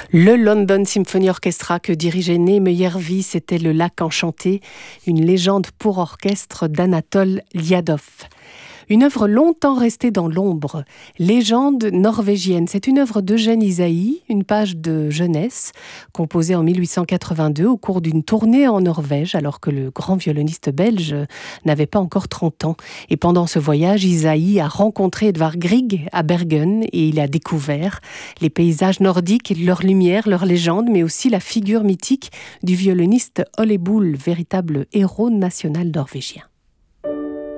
Le London Symphony Orchestra que dirigeait Neeme Järvi, c'était Le Lac Enchanté, une légende pour orchestre d'Anatole Liadov. Une œuvre longtemps restée dans l'ombre, Légende norvégienne. C'est une œuvre d'Eugène Ysaÿe, une page de jeunesse, composée en 1882 au cours d'une tournée en Norvège, alors que le grand violoniste belge n'avait pas encore 30 ans. Et pendant ce voyage, Ysaÿe a rencontré Edvard Grieg à Bergen et il a découvert les paysages nordiques, leurs lumières, leurs légendes, mais aussi la figure mythique du violoniste Ole Bull, véritable héros national norvégien.